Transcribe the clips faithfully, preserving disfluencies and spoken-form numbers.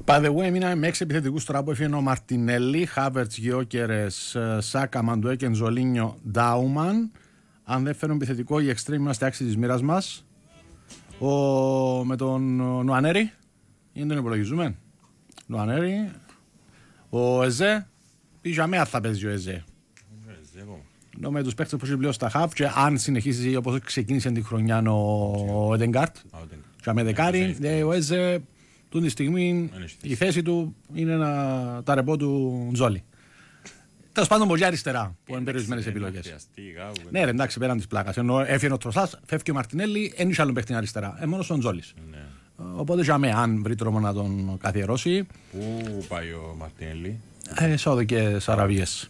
By the way, μείναμε με έξι επιθετικούς τώρα που έφυγε ο Μαρτινέλη, Χάβερτς, Γιόκερες, Σάκα, Μαντουέκεν, Ζολίνιο, Ντάουμαν. Αν δεν φέρουν επιθετικό, οι εξτρέμοι είμαστε άξιοι της μοίρας μας. Ο... Με τον Νοανέρη, ή τον υπολογίζουμε. Νοανέρη, ο Εζέ, πijamea θα παίζει ο Εζέ. Ενώ με τους παίκτες που έχει πλέον στα χαφ και αν συνεχίσει όπως ξεκίνησε την χρονιά ο Εντεγκάρτ και με δεκάρι, ο Εζέ τούτη στιγμή η θέση του είναι ένα ταρεπό του Τζόλι. Τέλος πάντων μπορεί αριστερά που είναι περιορισμένες επιλογές. Ναι ρε εντάξει πέραν της πλάκας, ενώ έφυγε ο Τροσάς, φεύγει ο Μαρτινέλη, δεν είχε άλλο παίχτη αριστερά, ε, μόνος ο Τζόλις. Οπότε για με αν βρει τρόπο να τον καθιερώσει. Πού πάει ο Μαρτινέλη? Ε, Σαουδικές Αραβίες.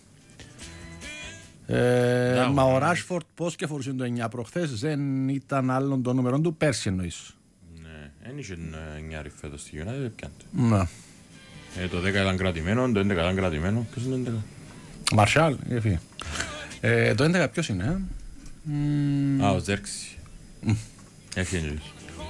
Ε, μα ο Ράσφορντ πώς και φορούσε το εννιά προχθές, δεν ήταν άλλον το νούμερο του πέρσι εννοείς. Ναι, δεν είχε εννιά φέτος στη United, πιάντε. Ναι. Ε, το δέκα ήταν κρατημένο, το έντεκα ήταν κρατημένο. Ποιος είναι το έντεκα? Μαρσάλ, έφυγε. Ε, το έντεκα ποιος είναι, ε? Α, ο Ζέρξη. Έφυγε γελίος.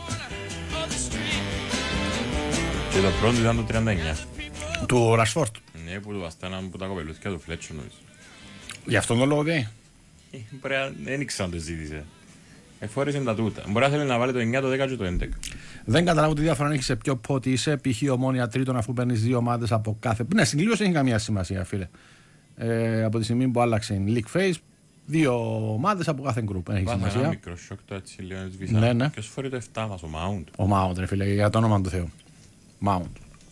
Και το πρώτο ήταν το τριάντα εννιά. Του Ράσφορντ. Ναι, που του βαστάναν που τα κοπελούθηκια του Φλέτσο νομίζω. Γι' αυτόν τον λόγο δεν. Δεν ήξερα αν το ζήτησε. Εφόρησε τα τούτα. Μπορεί να θέλει να βάλει το εννιά, το δέκα και το έντεκα. Δεν καταλάβω τι διαφορά έχει σε ποιο πότι είσαι. Π.χ. Ομόνια τρίτον αφού παίρνει δύο ομάδες από κάθε. Ναι, στην κλήρωση δεν έχει καμία σημασία, φίλε. Ε, από τη στιγμή που άλλαξε η League Phase, δύο ομάδες από κάθε group. Δεν έχει Βάζα σημασία. ένα μικρό σοκ το έτσι λίγο έτσι βυσά. Ναι, ναι. Ποιος φορεί το επτά μας, ο Mount. Ο Mount, ρε φίλε, για το όνομα του Θεού. Mount.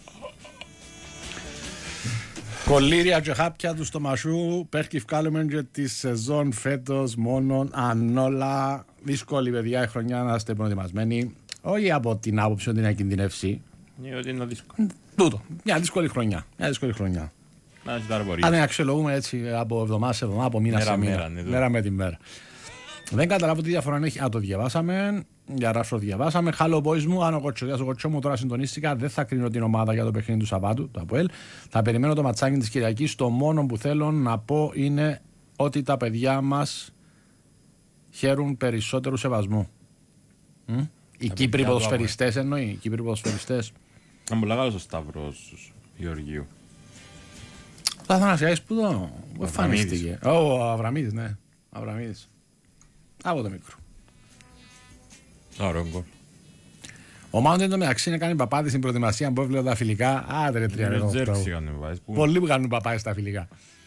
Κολλήρια και χάπια του στομασού, πέρκει βγάλουμε και τη σεζόν φέτος μόνον αν όλα δύσκολη παιδιά η χρονιά να είστε προετοιμασμένοι. Όχι από την άποψη ότι είναι να κινδυνεύσει. Ναι, ότι είναι δύσκολο. Τούτο, μια δύσκολη χρονιά. Μια δύσκολη χρονιά. Να έχει ταρπορίες. Αν αξιολογούμε έτσι από εβδομάδα σε εβδομάδα, από μήνα Μέρα σε μήνα. μέρα, ναι, μέρα με τη μέρα. Δεν καταλάβω τι διαφορά έχει. Α, το διαβάσαμε. Για Ράσο διαβάσαμε. Χάλο boys μου, αν ο κοτσοδιά ο κοτσό μου τώρα συντονίστηκα, δεν θα κρίνω την ομάδα για το παιχνίδι του Σαββάτου, το ΑΠΟΕΛ. Θα περιμένω το ματσάκι της Κυριακής. Το μόνο που θέλω να πω είναι ότι τα παιδιά μας χαίρουν περισσότερου σεβασμού. Μ? Οι Κύπροι ποδοσφαιριστές εννοεί. Οι Κύπροι ποδοσφαιριστές. Να μου λέγαλος ο Σταύρος Γεωργίου. Ο Αθανασιάδης που το εμφανίστηκε. Ο Αβραμίδης, ναι. Αβραμίδης. Από το μικρό. Ωραίο γκολ. Ο Μάουντ το μεταξύ είναι κάνει παπάδι στην προετοιμασία που έβλεπε τα φιλικά. Άντε ρε τρία ρε. Πολλοί που κάνουν παπάδι στα φιλικά.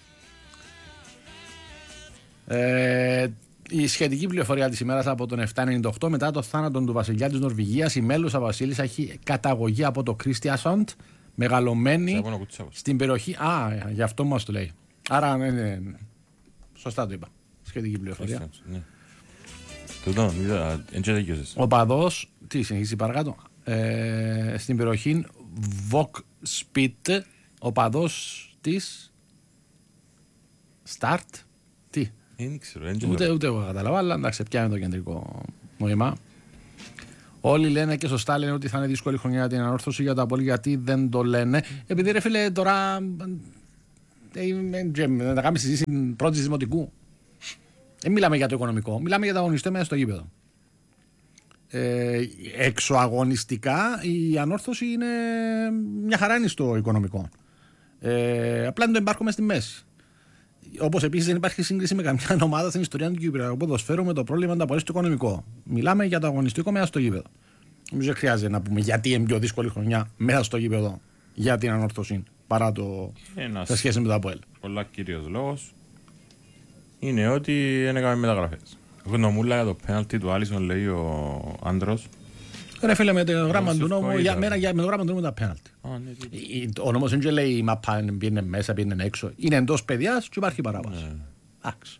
Ε, η σχετική πληροφορία της ημέρας από τον επτακόσια ενενήντα οκτώ μετά το θάνατο του βασιλιά της Νορβηγίας, η μέλουσα βασίλισσα έχει καταγωγή από το Κρίστιασοντ, μεγαλωμένη στην περιοχή. Α, γι' αυτό μας το λέει. Άρα ναι, ναι, ναι. Σωστά το είπα. Σχετική πληροφορία. Ο παδός, τι συνεχίζει παρακάτω, ε, στην περιοχή Βοκ-Σπίτ, ο παδός της Σταρτ, τι, ούτε, ούτε εγώ καταλαβαίνω, αλλά εντάξει, πιάνει το κεντρικό νόημα. Όλοι λένε και σωστά λένε ότι θα είναι δύσκολη χρονιά για την ανόρθωση για το ΑΠΟΕΛ, γιατί δεν το λένε. Επειδή ρε φίλε τώρα να τα κάνουμε συζήτηση πρώτης δημοτικού. Δεν μιλάμε για το οικονομικό, μιλάμε για τα αγωνιστές μέσα στο γήπεδο. Ε, εξωαγωνιστικά η ανόρθωση είναι μια χαρά είναι στο οικονομικό. Ε, απλά δεν το υπάρχουμε στη μέση. Όπως επίσης δεν υπάρχει σύγκριση με καμιά ομάδα στην ιστορία του Κυπριακού ποδοσφαίρου με το πρόβλημα του στο οικονομικό. Μιλάμε για το αγωνιστικό μέσα στο γήπεδο. Νομίζω δεν χρειάζεται να πούμε γιατί είναι πιο δύσκολη χρονιά μέσα στο γήπεδο για την ανόρθωση παρά το σε σχέση με το ΑΠΟΕΛ. Πολλά κύριος λόγος είναι ότι δεν έκαμε μεταγραφές. Γνωμούλα για το πέναλτι του Άλισον λέει ο Άντρος. Ρε φίλε με το γράμμα του νόμου, για μέρα για με το γράμμα του νόμου τα πέναλτι. Ο νόμος δεν λέει η μαπά πήγαινε μέσα, πήγαινε έξω. Είναι εντός παιδιάς και υπάρχει παράβαση. Εντάξει.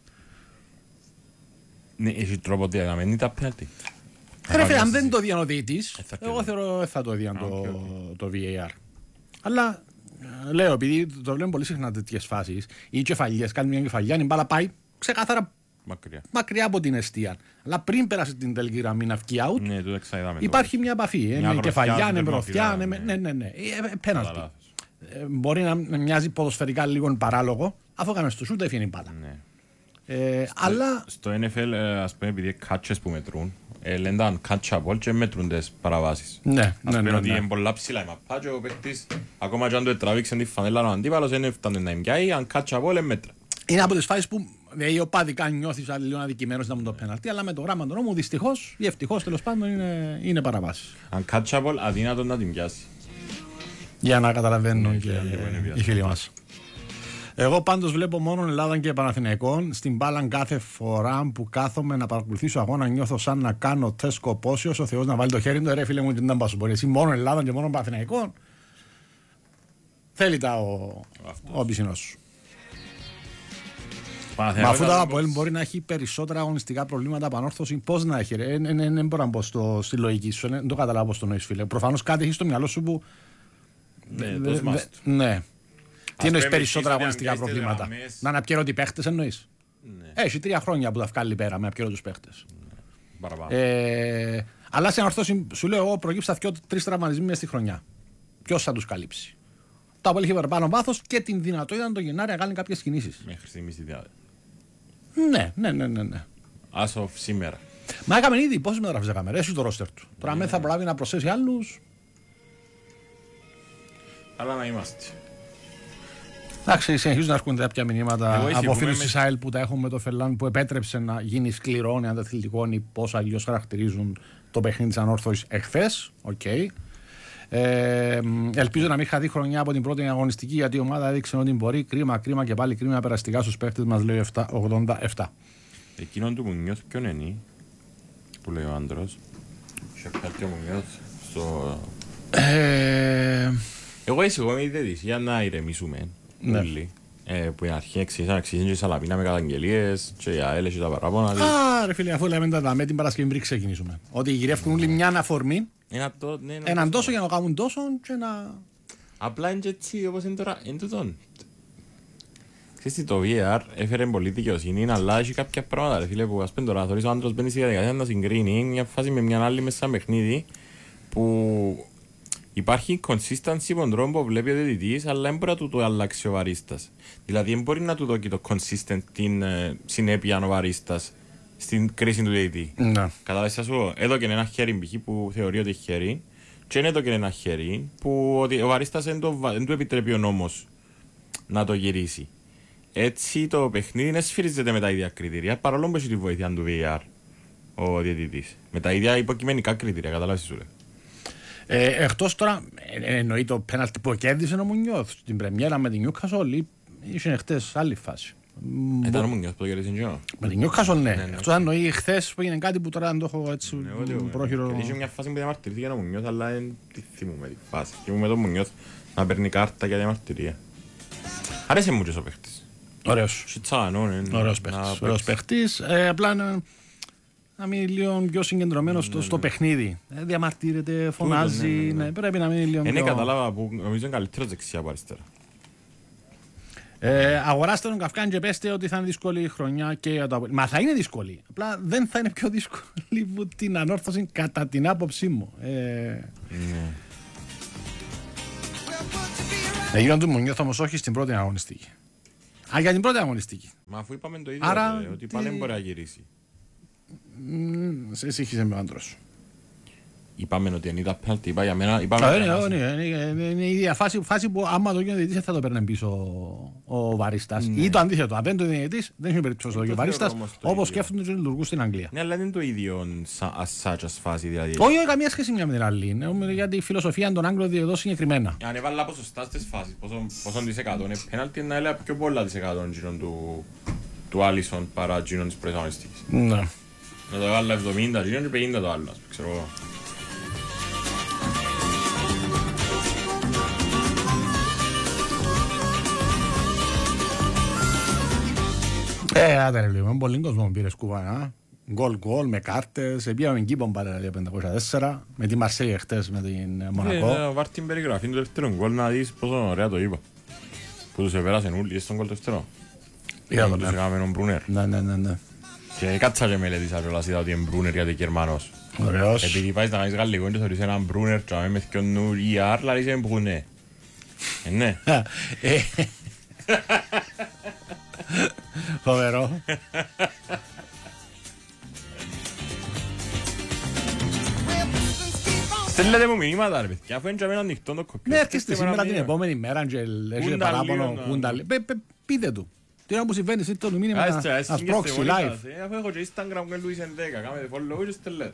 Ναι, έχει τρόπο διαγραμμένη τα πέναλτι. Ρε φίλε, αν δεν το διαν ο διαιτητής, εγώ θεωρώ θα το διαν το βι έι αρ. Αλλά λέω, επειδή το βλέπουμε πολύ συχνά τέτοιες φάσεις, οι κεφαλιές κάνουν μια κεφαλιά, η μπάλα πάει ξεκάθαρα μακριά. μακριά από την αιστεία. Αλλά πριν πέρασε την τελική γραμμή να βγει out, ναι, υπάρχει μια επαφή. Είναι κεφαλιά, είναι μπροστιά, ναι, ναι, ναι, ναι. Πέναλτι. Ε, μπορεί να μοιάζει ποδοσφαιρικά λίγο παράλογο, αφού έκανε στο σούτ έφυγε η μπάλα. Ναι. Ε, στο, αλλά... στο N F L, ας πούμε, επειδή κάτσες που μετρούν, Λένταν catch-up all και μέτρουν τις παραβάσεις. Ναι, Ας ναι, πούμε ναι, ότι ναι. είναι πολλά ψηλά η μαπά και ο παίκτης ακόμα και αν το τραβήξε τη φανέλα ο αντίπαλος δεν έφτανε να εμπιάει, αν catch-up all μέτρα. Είναι από τις φάσεις που οι οπαδικά νιώθεις λίγο αδικημένος να μου το πέναλτι, αλλά με το γράμμα του νόμου δυστυχώς ή ευτυχώς τέλος πάντων είναι, είναι παραβάσεις. Αν catch-up all αδύνατο να την πιάσει. Για να καταλαβαίνουν και είναι οι φίλοι μας. Εγώ πάντως βλέπω μόνο Ελλάδα και Παναθηναϊκόν. Στην μπάλα κάθε φορά που κάθομαι να παρακολουθήσω αγώνα νιώθω σαν να κάνω τεστ κοπόσιος. Ο Θεός να βάλει το χέρι του. Ρε φίλε μου, την να σου μπορεί. Εσύ μόνο Ελλάδα και μόνο Παναθηναϊκόν. Θέλει τα ο, ο πισινός σου. Μα αφού το ΑΠΟΕΛ μπορεί να έχει περισσότερα αγωνιστικά προβλήματα πανόρθωση, πώς να έχει. Δεν μπορώ να μπω στο, στη λογική σου. Δεν το καταλάβω πώς το νοείς, φίλε. Προφανώς κάτι έχει στο μυαλό σου που. Ναι, το σμάστο. Ναι. Τι εννοείς πούμε, περισσότερα εσείς αγωνιστικά ότι αν προβλήματα. πιάσετε γραμμές- Να αναπκαιρώ παίχτες εννοείς. Ναι, Έχει τρία χρόνια που τα βγάλει πέρα με απκαιρώ τους παίχτες. παραπάνω. Ε, αλλά σε ανορθώσει, σου λέω εγώ, προκύψα τρεις τραυματισμοί μέσα στη χρονιά. Ποιος θα τους καλύψει. Το ΑΠΟΕΛ είχε παραπάνω βάθος και την δυνατότητα να το Γενάρη να κάνει κάποιες κινήσεις. Μέχρι στιγμής τη διάδε. Ναι, ναι, ναι, ναι. ναι. As of σήμερα. Μα έκαμε ήδη πόσες μεταγραφές έκαμε. Ρε, εσύ το ρόστερ του. Τώρα με θα προλάβει να προσθέσει άλλους. Αλλά να είμαστε. Εντάξει, συνεχίζουν να έρχονται κάποια μηνύματα Εγώ από ησυχούμε φίλους με- της ΑΕΛ που τα έχουμε με το Φερλάν που επέτρεψε να γίνει σκληρό ανταθλητικόνι πώς αλλιώς χαρακτηρίζουν το παιχνίδι της ανόρθωσης εχθές. Οκ. Okay. Ε, ελπίζω να μην χαθεί χρονιά από την πρώτη αγωνιστική γιατί η ομάδα έδειξε ότι μπορεί. Κρίμα, κρίμα και πάλι κρίμα περαστικά στους παίχτες μας, λέει ο επτά ογδόντα επτά. Εκείνον του που νιώθει ποιον είναι, που λέει ο άντρος. Σε κάτι μου νιώθει στο... Ε, Εγώ είσαι εγώ με η διαιτησία να ηρεμήσουμε. Ναι. Όλοι. Ε, που είναι αρχή εξήγησαν, εξήγησαν και η Σαλαπίνα με καταγγελίες και η ΑΕΛ και τα παράπονα. α, ρε φίλε, αφού λέμε τα δαμέ την Παρασκευή πριν ξεκινήσουμε. Ότι γυρεύουν όλοι μια αφορμή, Ένα το, ναι, ένα έναν το- τόσο για να κάνουν τόσο και να. Απλά είναι και έτσι όπως είναι τώρα, είναι τούτον. Ξέρεις τι, το βι έι αρ έφερε πολύ δικαιοσύνη, αλλά έχει κάποια πράγματα ρε φίλε που ας πούμε τώρα θωρείς ο άντρος μπαίνει στη διαδικασία να συγκρίνει μια φάση με μια άλλη μέσα παιχνίδι που υπάρχει consistency από τον τρόπο που βλέπει ο διαιτητής, αλλά δεν μπορεί να του το αλλάξει ο βαρίστας. Δηλαδή δεν μπορεί να του δώσει το consistent την ε, συνέπεια ο βαρίστας στην κρίση του διαιτητή. Ναι. Κατάλαβες, ας πω, έδωκε ένα χέρι π.χ. που θεωρεί ότι έχει χέρι και δεν έδωκε ένα χέρι που ότι ο βαρίστας δεν, το, βα- δεν του επιτρέπει ο νόμος να το γυρίσει. Έτσι το παιχνίδι δεν σφυρίζεται με τα ίδια κριτήρια, παρόλο που έχει τη βοήθεια του βι έι αρ ο διαιτητής. Με τα ίδια υποκειμενικά κριτήρια, κατάλαβες τι σου λέω. Ε, εκτός τώρα, ε, εννοεί το πέναλτι που κέρδισε ο Μουνιώθ στην πρεμιέρα με την Newcastle, είχε χτες άλλη φάση. Ήταν ο Μουνιώθ που το κέρδισε και Με την Newcastle, ναι. ναι. Εκτός αν εννοεί χθες που έγινε κάτι που τώρα δεν το έχω έτσι πρόχειρο. Και είχε μια φάση που διαμαρτυρήθηκε ο Μουνιώθ, αλλά δεν τη θυμούμαι τη φάση. Θυμούμαι τον Μουνιώθ να παίρνει κάρτα για διαμαρτυρία. Άρεσε μου και ο παίχτης. Ωραίος. Σιτσάνο, ναι. Ωραίος να παίχτης. παίξει. Ωραίος παίχτης. Ε, απλά να, να μείνει λίγο πιο συγκεντρωμένος στο, στο παιχνίδι. Ε, διαμαρτύρεται, φωνάζει. ναι, ναι, ναι. Ναι, πρέπει να μείνει λίγο Είναι πιο. κατάλαβα που νομίζω είναι καλύτερος δεξιά από αριστερά. Ε, αγοράστε τον Καυκάν και πέστε ότι θα είναι δύσκολη η χρονιά και για το Απόλλωνα. Μα θα είναι δύσκολη. Απλά δεν θα είναι πιο δύσκολη που την ανόρθωση κατά την άποψή μου. Ε, Ναι. Έγιναν του Μουνιώθ όμως όχι στην πρώτη αγωνιστική. Α, για την πρώτη αγωνιστική. Μα αφού είπαμε το ίδιο, Άρα, ρε, ότι τι- πάλι δεν μπορεί να γυρίσει. Μ, σε σύγχυσε με ο άντρος. Είπαμε ότι δεν ήταν πέναλτι, είπα για μένα. Είπαμε Α, ότι Είναι ένας- είναι- είναι- είναι η ίδια φάση, φάση που άμα το γίνει ο διαιτητής θα το παίρνει πίσω ο, ο βαρίστας. Ή το αντίθετο. Αν δεν το γίνει ο διαιτητής δεν έχει περίπτωση να το το γίνει ο βαρίστας, θεωρώ όμως το όπως ίδιο. σκέφτονται και λειτουργούν στην Αγγλία. Ναι, αλλά δεν είναι το ίδιο σαν σάτσας φάση, δηλαδή. Όχι, όχι, καμία σχέση μια με την άλλη. Είναι γιατί η φιλοσοφία των Άγγλων διαιτητών συγκεκριμένα. Αν έβαλα ποσοστά στις φάσεις, πόσο, πόσο της εκατό είναι πέναλτι, να έλεγα πιο πολλά της εκατό γίνον του, του Άλισον παρά γίνον της προηγούμενης. Ναι. Να το έβαλα εβδομήντα γίνον και πενήντα το άλλο, ας πούμε, ξέρω εγώ. Ε, άντε ρε λίγο, πολύ κόσμο που πήρε σκούβα. Γκολ γκολ με κάρτες, πήγαμε κήπον παρέα πεντακόσια τέσσερα, με τη Μαρσέη χτες με την Μονακό. Ε, βάρ' την περιγραφή του δεύτερου γκολ να δεις πόσο ωραία το είπα. Που τους επέρασαν όλοι στον γκολ δεύτερο. Είδα τον, Τους ναι. έκαμε τον Μπρούνερ. Ναι, ναι, ναι, ναι. Και κάτσα και μελέτησα κιόλας, είδα ότι είναι Μπρούνερ γιατί είναι Γερμανός. Ωραίος. Επειδή πάει να κάνεις γαλλικό και θεωρείς έναν Μπρούνερ και με δυο νου ή αρ, λαλείς είναι Μπρουνέ. Ε, ναι. Ε, Φοβερό. Στέλνετε μου μηνύματα ρε παιδιά, αφού έντιαμε ένα ανοιχτό το κοπιό. Ναι, έρχεστε σήμερα την επόμενη μέρα και λέγε παράπονο κούνταλι. Πείτε του. Τι ώρα που συμβαίνει, εσύ το μήνυμα να σπρώξει live. Αφού έχω και Instagram και Λουίς ενδέκα, κάμετε follow και στέλνετε.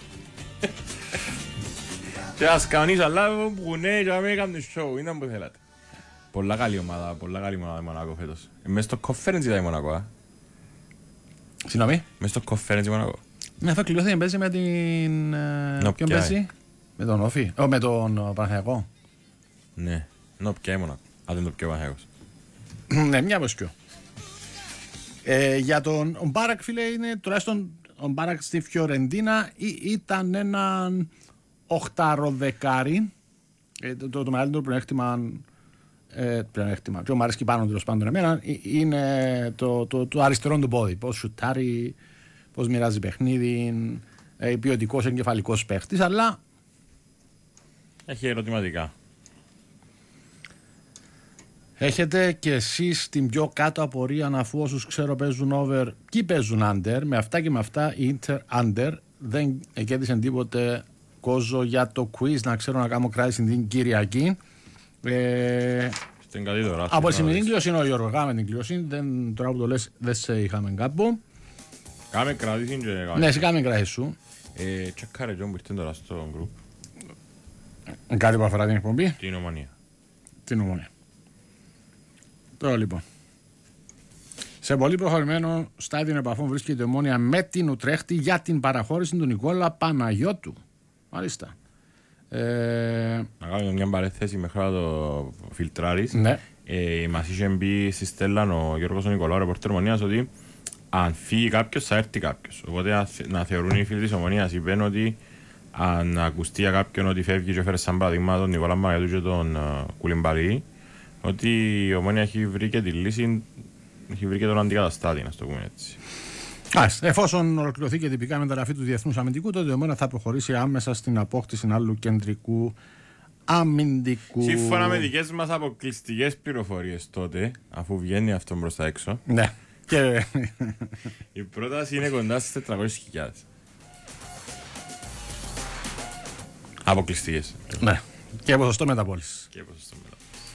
Και ας κανείς αλλά που ναι, και αμέ έκαμε show, ήταν που θέλατε. Πολλά καλή ομάδα, πολλά καλή ομάδα η Μονακό φέτος. Μες στο conference ήταν η Μονακό. Συγγνώμη. Μες στο conference η Μονακό. Ναι, θα κλειώθει να παίζει με την... Ποιον παίζει? Με τον Όφη, με τον Παναθηναϊκό. Ναι, νο πια η Μονακό, αν δεν το πια ο Παναθηναϊκός. Ναι, μια πως πιο. Για τον Μπάρακ, φίλε, είναι τουλάχιστον ο Μπάρακ στη Φιωρεντίνα ήταν έναν οχταροδεκάρι. Το μεγαλύτερο πλεονέκτημα, πλεονέκτημα, πιο μου αρέσει πάνω τέλος πάντων εμένα, είναι το αριστερό του πόδι. Πώς σουτάρει, πώς μοιράζει παιχνίδι, ποιοτικός εγκεφαλικός παίχτης, αλλά έχει ερωτηματικά. Έχετε και εσείς την πιο κάτω απορία, αφού όσους ξέρω παίζουν over και παίζουν under. Με αυτά και με αυτά η Inter under δεν κέρδισε τίποτε κόζο για το quiz, να ξέρω να κάνω κράτηση την Κυριακή. Ε, από τη σημερινή κλειώση είναι ο Γιώργο. Κάμε την κλειώση. Δεν, τώρα που το λες δεν σε είχαμε κάπου. Κάμε κράτηση και κάμε. Ναι, σε κάμε κράτηση σου. Ε, τσεκάρε Τζον που ήρθε τώρα στο group. Κάτι που αφορά την εκπομπή. Την Ομονία. Την Ομονία. Τώρα λοιπόν. Σε πολύ προχωρημένο στάδιο επαφών βρίσκεται η Ομόνια με την Ουτρέχτη για την παραχώρηση του Νικόλα Παναγιώτου. Μάλιστα. Ε... Να κάνουμε μια παρέθεση μέχρι να το φιλτράρεις. Ναι. Ε, μας είχε μπει στη στέλα ο Γιώργος ο Νικολάου, ρεπορτέρ Ομονίας, ότι αν φύγει κάποιος θα έρθει κάποιος. Οπότε να θεωρούν οι φίλοι της Ομονίας, είπαν ότι αν ακουστεί για κάποιον ότι φεύγει και φέρει σαν παραδείγμα τον Νικόλα Παναγιώτου και τον uh, Κουλιμπαρή, ότι η Ομόνια έχει βρει και τη λύση, έχει βρει και τον αντικαταστάτη, να το πούμε έτσι. Άς, εφόσον ολοκληρωθεί και τυπικά μεταγραφή του Διεθνούς Αμυντικού, τότε η Ομόνια θα προχωρήσει άμεσα στην απόκτηση άλλου κεντρικού αμυντικού. Σύμφωνα με δικές μας αποκλειστικές πληροφορίες τότε, αφού βγαίνει αυτό προς τα έξω, ναι. Και... η πρόταση είναι κοντά στις τετρακόσιες χιλιάδες. Αποκλειστικές. Ναι. Και ποσοστό μεταπόλησης. Και ποσοστό μεταπόλησης.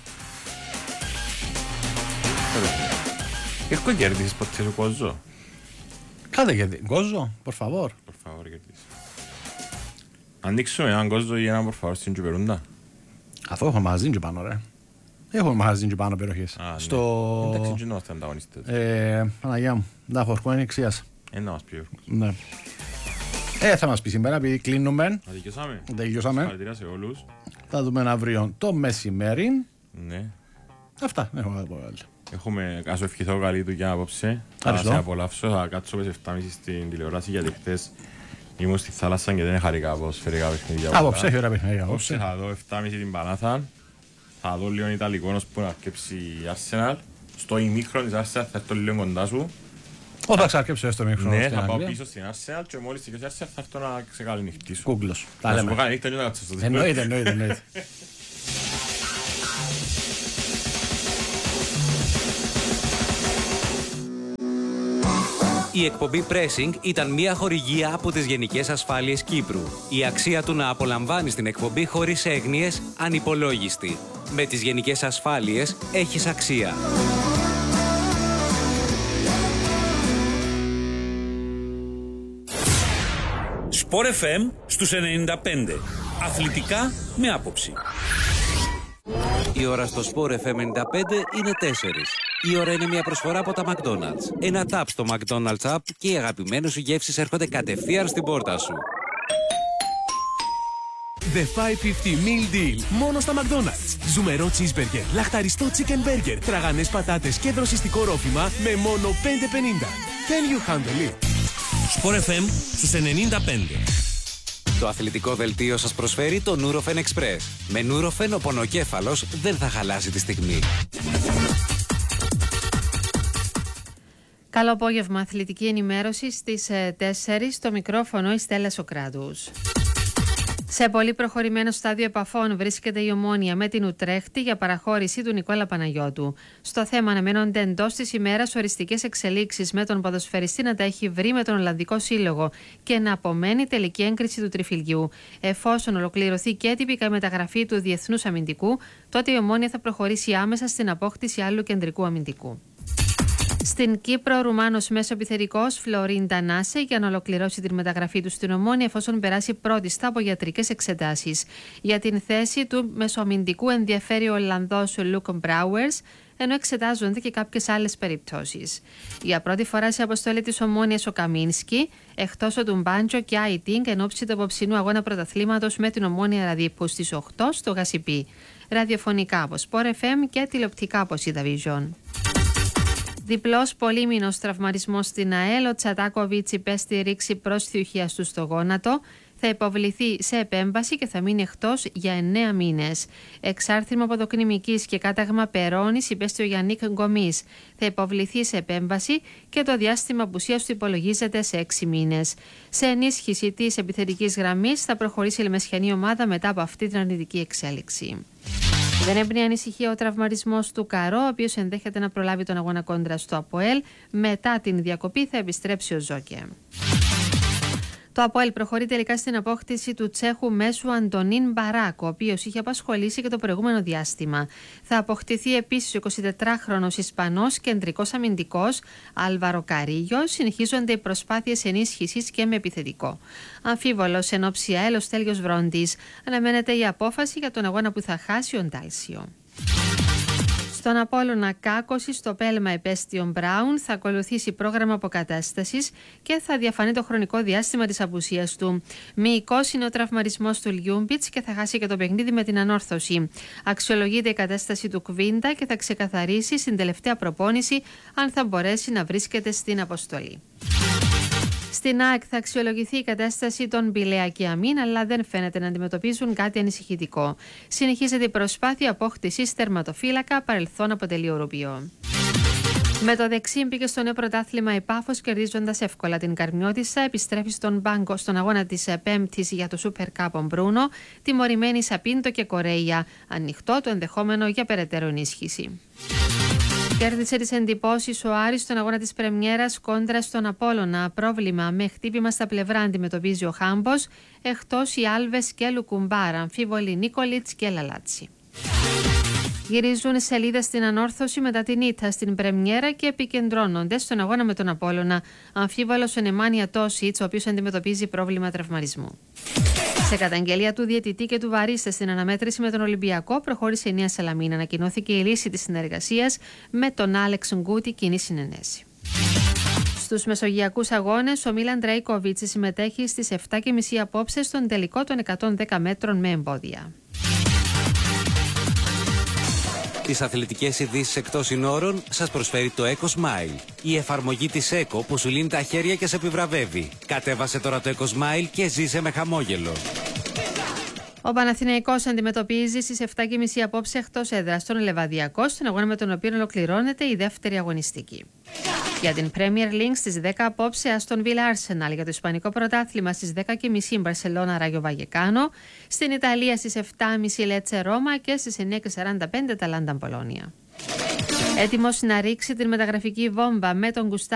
Έχω κερδίσεις ποτέ σου Κόζο? Κάτε κερδί. Κόζο, por favor. Por favor, κερδίσεις. Ανοίξουμε έναν Κόζο ή έναν por favor στην Τσουπερούντα. Αφού έχω μαγαζίν και πάνω ρε. Έχω μαγαζίν και πάνω περιοχές. Α, στο... ναι. Εντάξει, δεν είμαστε ανταγωνιστές. Ε, Παναγιά μου, τα χορκό είναι εξίας. Ε, να μας πει ο Γιώργος. Ναι. Ε, θα μας πει σήμερα, επειδή κλείνουμε. Αδικιώσαμε. Τελειώσαμε. Συγχαρητήρια σε όλους. Θα δούμε αύριο το μεσημέρι. Ναι. Αυτά, δεν έχω να πω άλλο. Έχουμε, ας σου ευχηθώ καλή δουλειά απόψε. Θα σε απολαύσω, θα κάτσω πες εφτά και μισή στην τηλεόραση, γιατί χτες ήμουν στη θάλασσα και δεν χαρικά από σφαιρικά παιχνίδια. Απόψε, έχει ωραία παιχνίδια. Απόψε θα δω εφτά και μισή την Πανάθα. Θα δω λίγο Ιταλικό ώσπου να αρκέψει η Arsenal. Στο ημίχρονο της Arsenal θα έρθω λίγο κοντά σου. Ω, θα ξαρκέψω στο ημίχρονο. Ναι, θα πάω πίσω στην Arsenal και μόλις τελειώσει η Arsenal θα έρθω να ξεκαληνυχτήσω. Κούγκλος. Να σου πω κάνει νύχτα και να κάτσω στο τέλος. Εννοείται, εννοείται, εννοείται. Η εκπομπή Pressing ήταν μια χορηγία από τις Γενικές Ασφάλειες Κύπρου. Η αξία του να απολαμβάνεις την εκπομπή χωρίς έγνοιες ανυπολόγιστη. Με τις Γενικές Ασφάλειες έχεις αξία. Σπορ εφ εμ στους ενενήντα πέντε. Αθλητικά με άποψη. Η ώρα στο Sport εφ εμ ενενήντα πέντε είναι τέσσερις. Η ώρα είναι μια προσφορά από τα McDonald's. Ένα tap στο McDonald's app και οι αγαπημένες σου γεύσεις έρχονται κατευθείαν στην πόρτα σου. The πεντακόσια πενήντα Meal Deal. Μόνο στα McDonald's. Ζουμερό cheeseburger, λαχταριστό chicken burger, τραγανές πατάτες και δροσιστικό ρόφημα με μόνο πέντε πενήντα. Can you handle it? Sport εφ εμ στους ενενήντα πέντε. Το αθλητικό δελτίο σας προσφέρει το Nurofen Express. Με Nurofen ο πονοκέφαλος δεν θα χαλάσει τη στιγμή. Καλό απόγευμα, αθλητική ενημέρωση στις τέσσερις, στο μικρόφωνο η Στέλλα Σοκράτους. Σε πολύ προχωρημένο στάδιο επαφών βρίσκεται η Ομόνοια με την Ουτρέχτη για παραχώρηση του Νικόλα Παναγιώτου. Στο θέμα αναμένονται εντός της ημέρας οριστικές εξελίξεις, με τον ποδοσφαιριστή να τα έχει βρει με τον Ολλανδικό Σύλλογο και να απομένει τελική έγκριση του τριφυλιού. Εφόσον ολοκληρωθεί και τυπικά η μεταγραφή του διεθνούς αμυντικού, τότε η Ομόνοια θα προχωρήσει άμεσα στην απόκτηση άλλου κεντρικού αμυντικού. Στην Κύπρο, ο Ρουμάνος μεσοεπιθετικός Φλωρίν Τανάσε για να ολοκληρώσει την μεταγραφή του στην Ομόνοια, εφόσον περάσει πρώτη στα από ιατρικές εξετάσεις. Για την θέση του μεσοαμυντικού ενδιαφέρει ο Ολλανδός Λουκ Μπράουερς, ενώ εξετάζονται και κάποιες άλλες περιπτώσεις. Για πρώτη φορά σε αποστολή της Ομόνοιας ο Καμίνσκι, εκτός του Μπάντζο και Άιτινγκ, εν ώψη του απόψινού αγώνα πρωταθλήματος με την Ομόνοια Ραδιπού στις οκτώ στο Γασιπί. Ραδιοφωνικά από Sport εφ εμ και τηλεοπτικά από Cidavision. Διπλός πολύμηνος τραυματισμός στην ΑΕΛ, ο Τσατάκοβιτς υπέστη ρήξη πρόσθιουχίας του στο γόνατο, θα υποβληθεί σε επέμβαση και θα μείνει εκτός για εννέα μήνες. Εξάρτημα ποδοκνημικής και κάταγμα περώνης υπέστη ο Γιάννικ Γκομής. Θα υποβληθεί σε επέμβαση και το διάστημα απουσίας του υπολογίζεται σε έξι μήνες. Σε ενίσχυση της επιθετικής γραμμής θα προχωρήσει η λεμεσιανή ομάδα μετά από αυτή την αρνητική εξέλιξη. Δεν έμπνεε ανησυχία ο τραυματισμός του Καρό, ο οποίος ενδέχεται να προλάβει τον αγώνα κόντρα στο ΑΠΟΕΛ. Μετά την διακοπή θα επιστρέψει ο Ζόκε. Το ΑΠΟΕΛ προχωρεί τελικά στην απόκτηση του Τσέχου μέσου Αντωνίν Μπαράκ, ο οποίος είχε απασχολήσει και το προηγούμενο διάστημα. Θα αποκτηθεί επίσης ο εικοσιτετράχρονος Ισπανός κεντρικός αμυντικός Άλβαρο Καρίγιο. Συνεχίζονται οι προσπάθειες ενίσχυσης και με επιθετικό. Αμφίβολος εν όψη ΑΕΛ ο Στέλιος Βρόντης. Αναμένεται η απόφαση για τον αγώνα που θα χάσει ο Ντάλσιο. Στον Απόλλωνα Κάκωση, στο πέλμα Επέστιον Μπράουν, θα ακολουθήσει πρόγραμμα αποκατάστασης και θα διαφανεί το χρονικό διάστημα της απουσίας του. Μυϊκός είναι ο τραυματισμός του Λιούμπιτς και θα χάσει και το παιχνίδι με την ανόρθωση. Αξιολογείται η κατάσταση του Κβίντα και θα ξεκαθαρίσει στην τελευταία προπόνηση αν θα μπορέσει να βρίσκεται στην αποστολή. Στην ΑΕΚ θα αξιολογηθεί η κατάσταση των Μπιλέα και Αμίν, αλλά δεν φαίνεται να αντιμετωπίζουν κάτι ανησυχητικό. Συνεχίζεται η προσπάθεια απόκτησης τερματοφύλακα, παρελθόν αποτελεί οροπιό. Με το δεξί μπήκε στο νέο πρωτάθλημα η Πάφος, κερδίζοντας εύκολα την Καρμιώτισσα, επιστρέφει στον πάγκο στον αγώνα της Πέμπτης για το Σούπερ Κάπ Μπρούνο, τιμωρημένη Σαπίντο και Κορέια. Ανοιχτό το ενδεχόμενο για περαιτέρω ενίσχυση. Κέρδισε τις εντυπώσεις ο Άρης στον αγώνα της Πρεμιέρας κόντρα στον Απόλλωνα. Πρόβλημα με χτύπημα στα πλευρά αντιμετωπίζει ο Χάμπος, εκτός οι Άλβες και Λουκουμπάρα, αμφίβολοι Νίκολιτς και Λαλάτσι. Γυρίζουν σελίδες στην ανόρθωση μετά την ήττα στην Πρεμιέρα και επικεντρώνονται στον αγώνα με τον Απόλλωνα. Αμφίβολος ο Νεμάνια Τόσιτς, ο οποίος αντιμετωπίζει πρόβλημα τραυματισμού. Σε καταγγελία του διαιτητή και του βαρίστε στην αναμέτρηση με τον Ολυμπιακό, προχώρησε η Νέα Σαλαμίνα. Ανακοινώθηκε η λύση της συνεργασίας με τον Άλεξ Γκούτι, κοινή συνενέση. Στους μεσογειακούς αγώνες, ο Μίλαν Τρέικοβιτς συμμετέχει στις επτά και μισή απόψε στον τελικό των εκατόν δέκα μέτρων με εμπόδια. Τις αθλητικές ειδήσεις εκτός συνόρων σας προσφέρει το EcoSmile, η εφαρμογή της Eco που σου λύνει τα χέρια και σε επιβραβεύει. Κατέβασε τώρα το EcoSmile και ζήσε με χαμόγελο. Ο Παναθηναϊκός αντιμετωπίζει στις επτά και μισή απόψε εκτός έδρας τον Λεβαδιακό, στον αγώνα με τον οποίο ολοκληρώνεται η δεύτερη αγωνιστική. Για την Premier League στις δέκα απόψε Aston Villa Arsenal, για το Ισπανικό Πρωτάθλημα στις δέκα και μισή Μπαρσελόνα Ράγιο Βαγεκάνο, στην Ιταλία στις επτά και μισή Λέτσε Ρώμα και στις εννέα και σαράντα πέντε Ταλάντα Πολόνια. Έτοιμος να ρίξει την μεταγραφική βόμβα με τον Γκουστάβο